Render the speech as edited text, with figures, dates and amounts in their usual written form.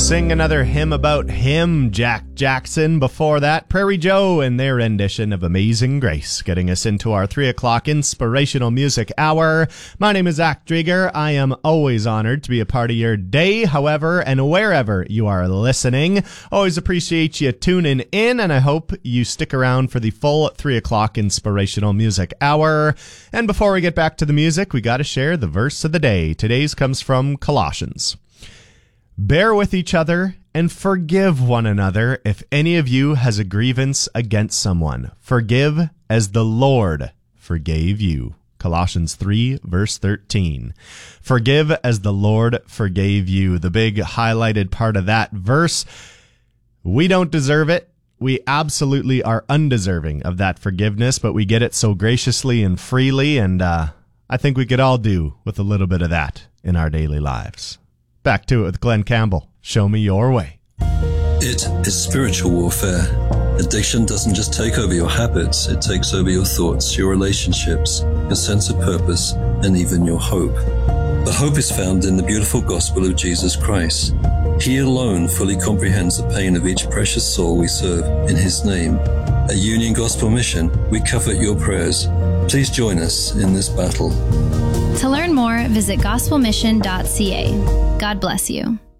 Sing another hymn about him, Jack Jackson. Before that, Prairie Joe and their rendition of Amazing Grace, getting us into our 3 o'clock inspirational music hour. My name is Zach Drieger. I am always honored to be a part of your day, however and wherever you are listening. Always appreciate you tuning in, and I hope you stick around for the full 3 o'clock inspirational music hour. And before we get back to the music, we got to share the verse of the day. Today's comes from Colossians. Bear with each other and forgive one another if any of you has a grievance against someone. Forgive as the Lord forgave you. Colossians 3, verse 13. Forgive as the Lord forgave you. The big highlighted part of that verse. We don't deserve it. We absolutely are undeserving of that forgiveness, but we get it so graciously and freely, and I think we could all do with a little bit of that in our daily lives. Back to it with Glenn Campbell. Show me your way. It is spiritual warfare. Addiction doesn't just take over your habits, it takes over your thoughts, your relationships, your sense of purpose, and even your hope. But hope is found in the beautiful gospel of Jesus Christ. He alone fully comprehends the pain of each precious soul we serve in His name. At Union Gospel Mission, we covet your prayers. Please join us in this battle. To learn more, visit gospelmission.ca. God bless you.